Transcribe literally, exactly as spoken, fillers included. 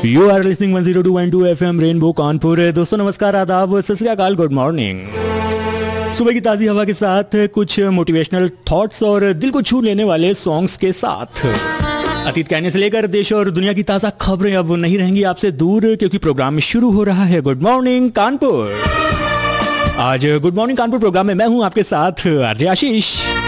You are listening one zero two point two FM rainbow Kanpur. दोस्तों नमस्कार, आदाब, सत श्री अकाल, गुड मॉर्निंग। सुबह की ताज़ी हवा के साथ कुछ मोटिवेशनल थॉट्स और दिल को छू लेने वाले सॉन्ग्स के साथ अतीत कहने से लेकर देश और दुनिया की ताज़ा खबरें अब नहीं रहेंगी आपसे दूर, क्योंकि प्रोग्राम शुरू हो रहा है गुड मॉर्निंग कानपुर। आज गुड मॉर्निंग कानपुर प्रोग्राम में मैं हूं आपके साथ आरजे आशीष।